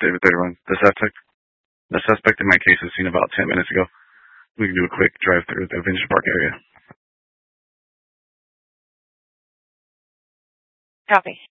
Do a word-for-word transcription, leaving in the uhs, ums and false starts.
David thirty-one. The suspect, the suspect in my case was seen about ten minutes ago. We can do a quick drive through the Vintage Park area. Copy.